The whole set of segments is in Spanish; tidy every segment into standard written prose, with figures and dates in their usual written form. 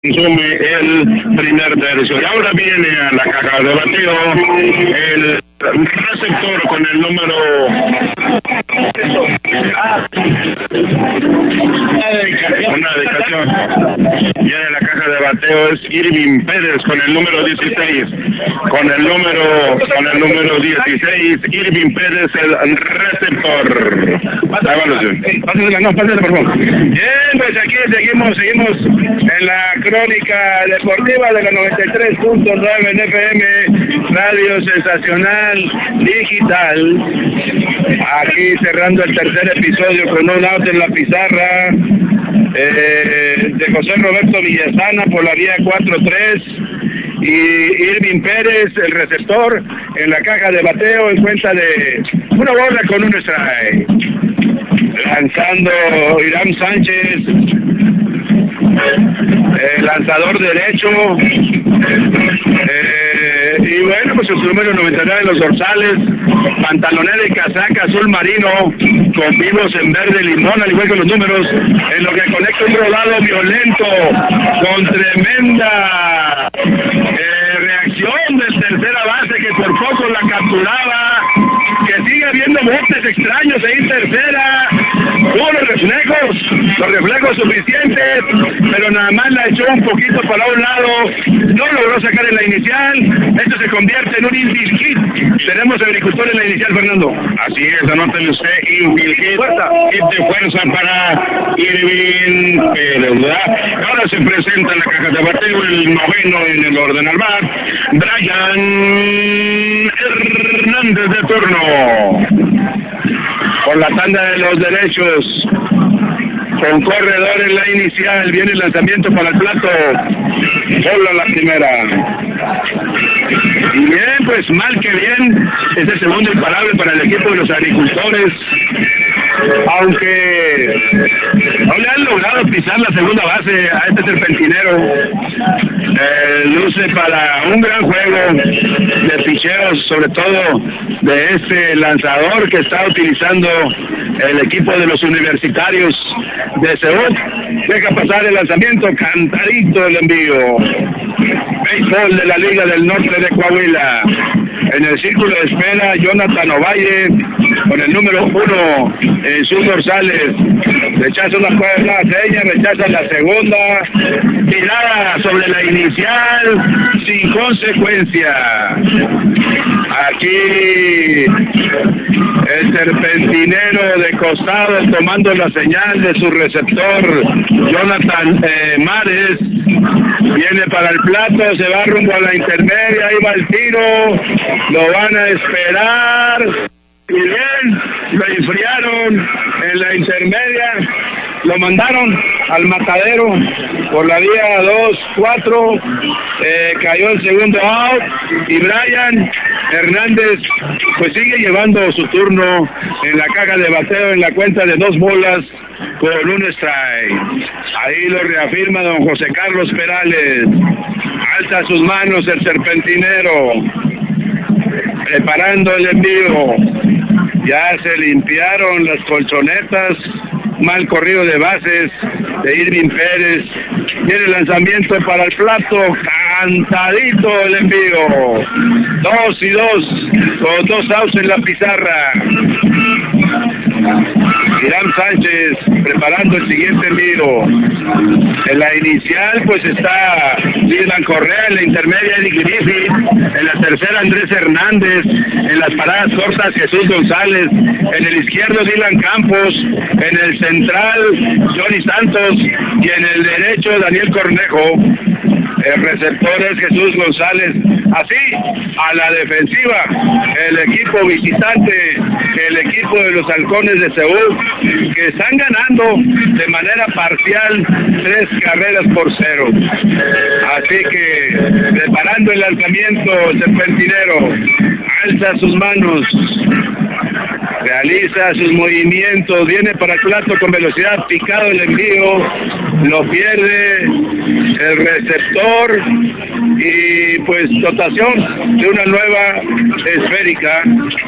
Consume el primer tercio. Y ahora viene a la caja de bateo el receptor con el número una dedicación. Viene a la caja de bateo es Irving Pérez con el número 16. Con el número 16, Irving Pérez, el receptor. Pásale, por favor. Bien, pues aquí seguimos en la crónica deportiva de la 93.9 en FM, Radio Sensacional Digital. Aquí cerrando el tercer episodio con un out en la pizarra de José Roberto Villasana por la vía 4-3 y Irving Pérez, el receptor, en la caja de bateo en cuenta de una bola con un strike. Lanzando Irán Sánchez, lanzador derecho, y bueno, pues su número 99 en los dorsales, pantalonera y casaca azul marino, con vivos en verde limón, al igual que los números, en lo que conecta un rodado violento, con tremenda reacción del tercera base, que por poco la capturaba, que sigue habiendo botes extraños ahí en tercera, tuvo los reflejos suficientes, pero nada más la echó un poquito para un lado, no logró sacar en la inicial. Esto se convierte en un infield hit. Tenemos agricultor en la inicial, Fernando. Así es, anótale usted, infield hit, hit de fuerza para Irving Pérez, ¿verdad? Ahora se presenta en la caja de bateo el noveno en el orden al bar, Brian Hernández de turno. Por la tanda de los derechos, con corredor en la inicial, viene el lanzamiento para el plato, bola la primera. Y bien, pues mal que bien, es el segundo imparable para el equipo de los agricultores, aunque no le han logrado pisar la segunda base a este serpentinero. Luce para un gran juego de picheos, sobre todo de este lanzador que está utilizando el equipo de los universitarios de Seúl. Deja pasar el lanzamiento, cantadito el envío. Béisbol de la Liga del Norte de Coahuila. En el círculo de espera, Jonathan Ovalle, con el número 1 en sus dorsales. Rechaza una seña, rechaza la segunda. Tirada sobre la inicial, sin consecuencia. Aquí el serpentinero de costado tomando la señal de su receptor, Jonathan Mares. Viene para el plato, se va rumbo a la intermedia, ahí va el tiro, lo van a esperar, y bien, lo enfriaron en la intermedia, lo mandaron al matadero por la vía 2-4, cayó el segundo out, y Brian Hernández pues sigue llevando su turno en la caja de bateo en la cuenta de 2 bolas con un strike. Ahí lo reafirma don José Carlos Perales. Alza sus manos el serpentinero, preparando el envío. Ya se limpiaron las colchonetas. Mal corrido de bases de Irving Pérez. Tiene el lanzamiento para el plato, cantadito el envío. 2-2, con 2 outs en la pizarra. Irán Sánchez preparando el siguiente envío. En la inicial pues está Dylan Correa, en la intermedia Eric Griffith, en la tercera Andrés Hernández, en las paradas cortas Jesús González, en el izquierdo Dylan Campos, en el central Johnny Santos y en el derecho Daniel Cornejo. El receptor es Jesús González. Así, a la defensiva, el equipo visitante, el equipo de los Halcones de Seúl, que están ganando de manera parcial 3 carreras por 0. Así que, preparando el lanzamiento, el serpentinero alza sus manos. realiza sus movimientos, viene para el plato con velocidad, picado el envío, lo pierde el receptor y pues dotación de una nueva esférica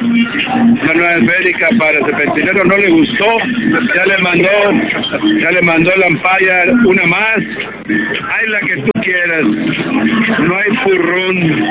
para ese pentinero. No le gustó, ya le mandó el umpire una más. Hay la que tú quieras, no hay furrón.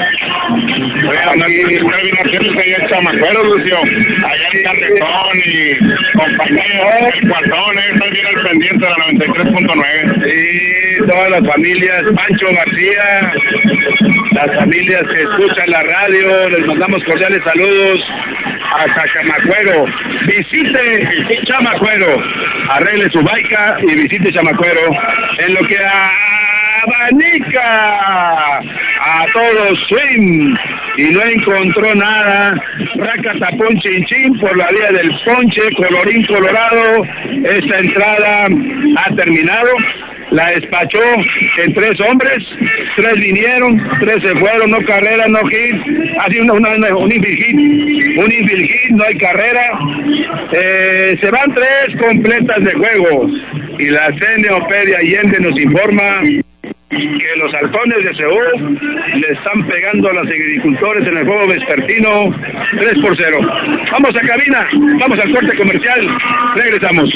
Aquí el Chamacuero, Lucio, allá en Carretón y compañía, el Cuartón, está bien al pendiente de la 93.9. Sí, todas las familias, Pancho García, las familias que escuchan la radio, les mandamos cordiales saludos hasta Chamacuero. Visite Chamacuero, arregle su baica y visite Chamacuero, en lo que abanica a todos swing y no encontró nada. Racatapón chinchín por la vía del ponche, colorín colorado. Esta entrada ha terminado. La despachó en 3 hombres, 3 vinieron, 3 se fueron, no carrera, no hit, ha sido un infield hit, no hay carrera. Se van 3 completas de juego y la CNOP de Allende nos informa que los halcones de Seúl le están pegando a los agricultores en el juego vespertino 3-0. Vamos a cabina, vamos al corte comercial, regresamos.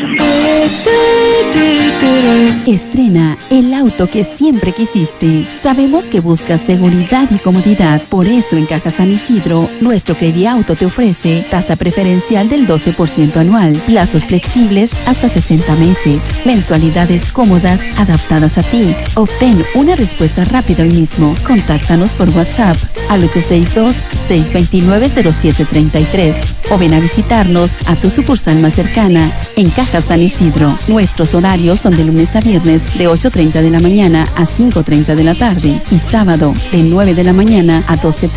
Estrena el auto que siempre quisiste. Sabemos que buscas seguridad y comodidad, por eso en Caja San Isidro, nuestro Crediauto te ofrece tasa preferencial del 12% anual, plazos flexibles hasta 60 meses, mensualidades cómodas adaptadas a ti. Obtén una respuesta rápida hoy mismo. Contáctanos por WhatsApp al 862-629-0733 o ven a visitarnos a tu sucursal más cercana en Caja San Isidro. Nuestros horarios son de lunes a viernes de 8:30 de la mañana a 5:30 de la tarde y sábado de 9 de la mañana a 12:30.